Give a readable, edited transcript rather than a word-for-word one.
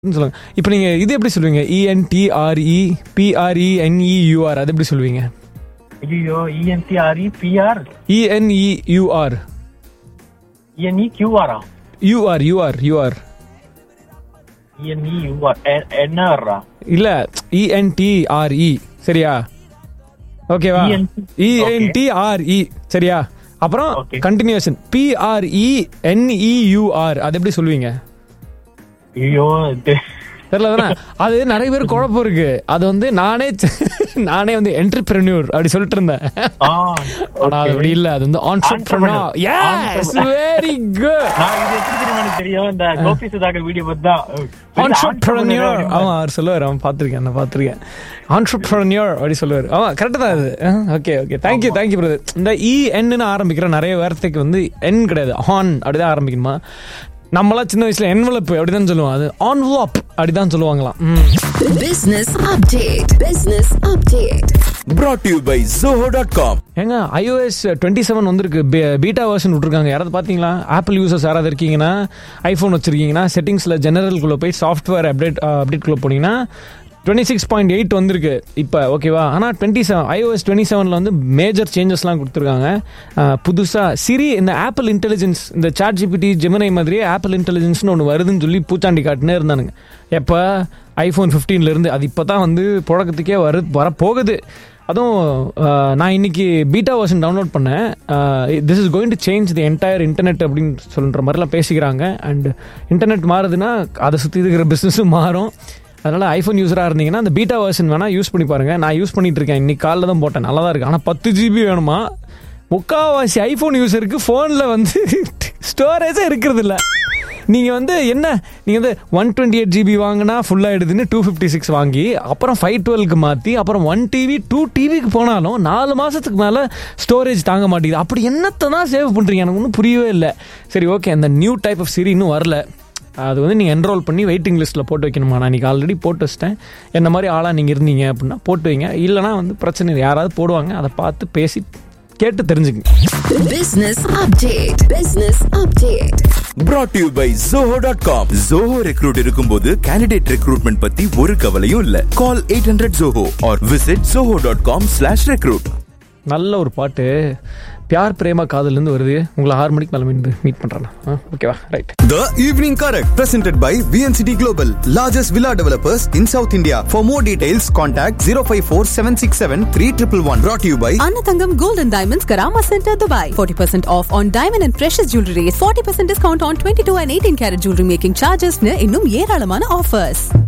சொல்லுங்க. இப்போ நீங்க இது எப்படி சொல்லுவீங்க? ENTREPRENEUR அது எப்படி சொல்லுவீங்க? ஐயோ, ENTREPR ENEUR ENEQR UR NR இல்ல ENTRE சரியா? ஓகேவா? ENTRE சரியா? அப்புறம் கண்டினியூஷன் PRENEUR அது எப்படி சொல்லுவீங்க? ஐயோ தெரியல. அது நிறைய பேர் குழப்பம் இருக்கு. அது வந்து நானே வந்து என்டர்பிரனியூர் அப்படி சொல்லிட்டு இருந்தேன். ஆனா அது அப்படி இல்ல, அது வந்து ஆன்ட்ரப்ரனர். S, very good. நான் இது எப்படி எனக்கு தெரியும், இந்த கோபி சுதாகர் வீடியோ பார்த்தா ஆன்ட்ரப்ரனியூர். அவன் அவர் சொல்லுவார், அவன் பார்த்திருக்கேன். ஆன்ட்ரப்ரனியூர் அப்படி சொல்லுவார். அவன் கரெக்டா தான் அது. Okay thank you brother. இந்த EN ஆரம்பிக்கிற நிறைய வார்த்தைக்கு வந்து என் கிடையாது, ஆன் அப்படிதான் ஆரம்பிக்கணுமா? நம்மளா சின்ன வயசுல என்வலப் அப்படிதான் சொல்லுவோம், அது ஆன்வலப் அப்படிதான் சொல்லுவாங்களாம். Business update brought to you by zoho.com. ஏங்க iOS 27 வந்திருக்கு, பீட்டா வெர்ஷன் விட்டுருக்காங்க. யாராவது பாத்தீங்களா? ஆப்பிள் யூசர்ஸ் யாராவது இருக்கீங்கன்னா, ஐபோன் வச்சிருக்கீங்கன்னா, செட்டிங்ஸ்ல ஜெனரல்குள்ள போய் சாஃப்ட்வேர் அப்டேட் குள்ள போனீங்கன்னா 26.8 வந்திருக்கு இப்போ, ஓகேவா? ஆனால் iOS 27 வந்து மேஜர் சேஞ்சஸ்லாம் கொடுத்துருக்காங்க. புதுசாக சிரி, இந்த ஆப்பிள் இன்டெலிஜென்ஸ், இந்த ChatGPT ஜெமினை மாதிரியே ஆப்பிள் இன்டெலிஜென்ஸ்னு ஒன்று வருதுன்னு சொல்லி பூச்சாண்டி காட்டுனே இருந்தானுங்க. எப்போ iPhone 15 அது இப்போ தான் வந்து புழக்கத்துக்கே வரப்போகுது. அதுவும் நான் இன்னைக்கு பீட்டா வெர்ஷன் டவுன்லோட் பண்ணேன். This is going to change the entire internet அப்படின்னு சொல்கிற மாதிரிலாம் பேசிக்கிறாங்க. அண்ட் இன்டர்நெட் மாறுதுன்னா அதை சுற்றி இருக்கிற பிஸ்னஸும் மாறும். அதனால் ஐஃபோன் யூஸராக இருந்தீங்கன்னா அந்த பீட்டா வெர்ஷன் வேணால் யூஸ் பண்ணி பாருங்கள். நான் யூஸ் பண்ணிட்டு இருக்கேன், இன்னைக்கு காலைல தான் போட்டேன், நல்லா தான் இருக்குது. ஆனால் 10 GB வேணுமா? முக்கால்வாசி ஐஃபோன் யூஸருக்கு ஃபோனில் வந்து ஸ்டோரேஜே இருக்கிறது இல்லை. நீங்கள் வந்து நீங்கள் வந்து 128 GB வாங்கினா ஃபுல்லாக எடுதுன்னு 256 வாங்கி அப்புறம் 512க்கு மாற்றி அப்புறம் 1 TB 2 TBக்கு போனாலும் 4 மாதத்துக்கு மேலே ஸ்டோரேஜ் தாங்க மாட்டேங்குது. அப்படி என்னத்தை தான் சேவ் பண்ணுறீங்க? எனக்கு ஒன்றும் புரியவே இல்லை. சரி, ஓகே, அந்த நியூ டைப் ஆஃப் சிரி இன்னும் வரல. அது வந்து நீங்கள் என்ரோல் பண்ணி வெயிட்டிங் லிஸ்ட்டில் போட்டு வைக்கணுமா? நான் இன்றைக்கி ஆல்ரெடி போட்டு வச்சிட்டேன். என்ன மாதிரி ஆளாக நீங்கள் இருந்தீங்க அப்படின்னா போட்டு வைங்க. இல்லைனா வந்து பிரச்சனை இல்லை, யாராவது போடுவாங்க, அதை பார்த்து பேசி கேட்டு தெரிஞ்சுக்கங்க. Business update brought to you by zoho.com. Zoho Recruit இருக்கும்போது candidate recruitment பத்தி ஒரு கவலையும் இல்ல. Call 800 Zoho or visit zoho.com/recruit. நல்ல ஒரு பாட்டு, பியார் பிரேமா காதல்லேருந்து வருது. உங்களை 6 மணிக்கு மேலே மீட் பண்ணுறேன். ஓகேவா? Right. The Evening Correct presented by VNCT Global, largest villa developers in South India. For more details, contact 054-767-3111. Brought to you by Annathangam Gold and Diamonds, Karama Center, Dubai. 40% off on diamond and precious jewelry rates. 40% discount on 22 and 18 karat jewelry making charges. இன்னும் ஏராளமான offers.